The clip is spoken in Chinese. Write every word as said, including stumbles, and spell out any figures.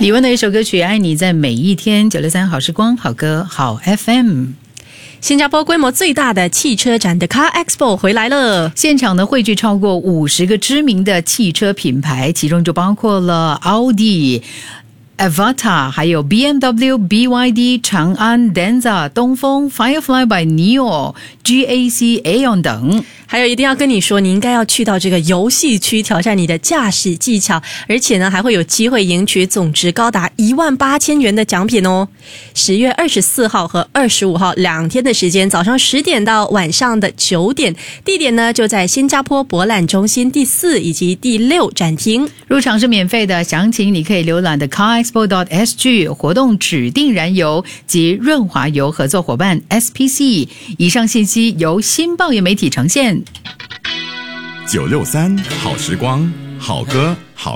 李玟的一首歌曲《爱你在每一天》，九六三好时光，好歌好 F M。 新加坡规模最大的汽车展的 Car Expo 回来了， 现场呢汇聚超过五十个知名的汽车品牌，其中就包括了奥迪、Avata 还有 B M W、B Y D、长安、Denza、东风、Firefly by Neo、G A C、Aeon 等。 还有一定要跟你说，你应该要去到这个游戏区挑战你的驾驶技巧，而且呢还会有机会赢取总值高达一万八千元的奖品哦。十月二十四号和二十五号两天的时间，早上十点到晚上的九点，地点呢就在新加坡博览中心第四以及第六展厅。 入场是免费的，详情你可以浏览的 car expo dot s g。 活动指定燃油及润滑油合作伙伴 S P C。 以上信息由新报业媒体呈现。 九六三好时光，好歌好